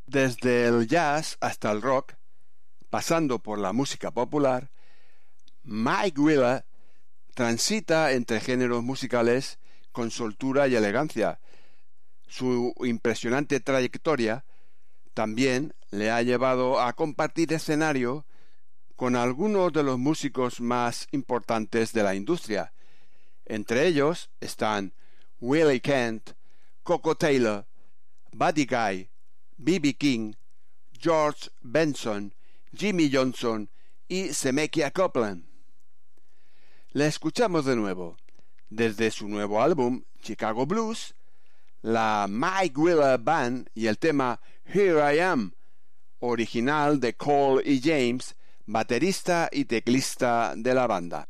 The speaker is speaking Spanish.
Desde el jazz hasta el rock, pasando por la música popular, Mike Wheeler transita entre géneros musicales con soltura y elegancia. Su impresionante trayectoria también le ha llevado a compartir escenario con algunos de los músicos más importantes de la industria. Entre ellos están Willie Kent, Coco Taylor, Buddy Guy, B.B. King, George Benson, Jimmy Johnson y Shemekia Copeland. Le escuchamos de nuevo, desde su nuevo álbum Chicago Blues, la Mike Wheeler Band y el tema Here I Am, original de Cole y James, baterista y teclista de la banda.